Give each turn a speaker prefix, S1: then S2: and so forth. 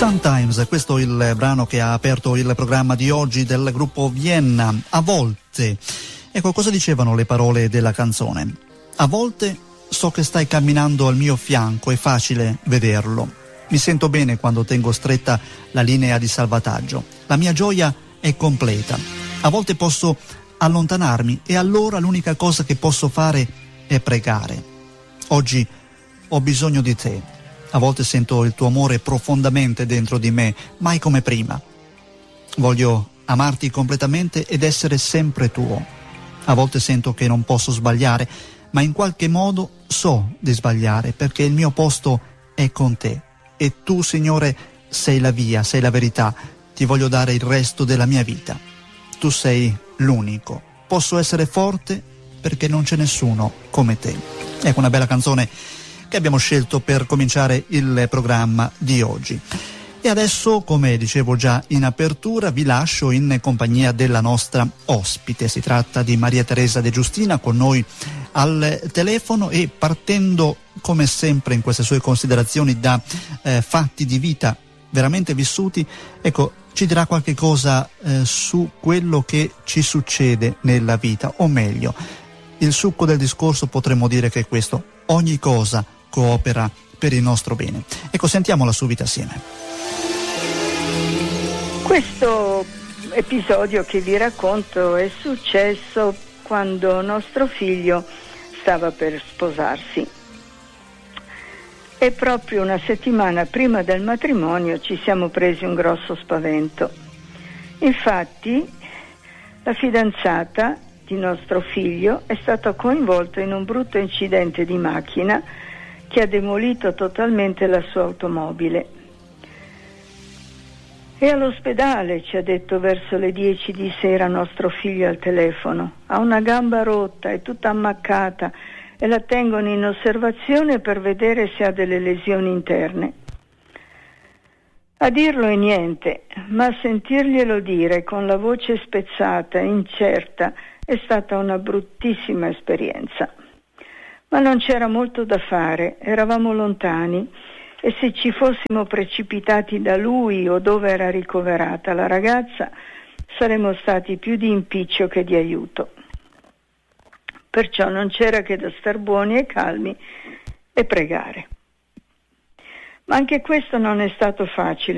S1: Sometimes, questo è il brano che ha aperto il programma di oggi del gruppo Vienna. A volte, ecco cosa dicevano le parole della canzone. A volte so che stai camminando al mio fianco, è facile vederlo. Mi sento bene quando tengo stretta la linea di salvataggio. La mia gioia è completa. A volte posso allontanarmi e allora l'unica cosa che posso fare è pregare. Oggi ho bisogno di te. A volte sento il tuo amore profondamente dentro di me, mai come prima. Voglio amarti completamente ed essere sempre tuo. A volte sento che non posso sbagliare, ma in qualche modo so di sbagliare perché il mio posto è con te. E tu, Signore, sei la via, sei la verità. Ti voglio dare il resto della mia vita. Tu sei l'unico. Posso essere forte perché non c'è nessuno come te. Ecco una bella canzone che abbiamo scelto per cominciare il programma di oggi. E adesso, come dicevo già in apertura, vi lascio in compagnia della nostra ospite. Si tratta di Maria Teresa De Giustina con noi al telefono e partendo come sempre in queste sue considerazioni da fatti di vita veramente vissuti, ecco, ci dirà qualche cosa su quello che ci succede nella vita, o meglio, il succo del discorso potremmo dire che è questo: ogni cosa coopera per il nostro bene. Ecco, sentiamola subito assieme.
S2: Questo episodio che vi racconto è successo quando nostro figlio stava per sposarsi. E proprio una settimana prima del matrimonio ci siamo presi un grosso spavento. Infatti, la fidanzata di nostro figlio è stata coinvolta in un brutto incidente di macchina che ha demolito totalmente la sua automobile. È all'ospedale, ci ha detto verso le 10 di sera nostro figlio al telefono. Ha una gamba rotta, è tutta ammaccata e la tengono in osservazione per vedere se ha delle lesioni interne. A dirlo è niente, ma a sentirglielo dire con la voce spezzata e incerta è stata una bruttissima esperienza. Ma non c'era molto da fare, eravamo lontani e se ci fossimo precipitati da lui o dove era ricoverata la ragazza saremmo stati più di impiccio che di aiuto. Perciò non c'era che da star buoni e calmi e pregare. Ma anche questo non è stato facile.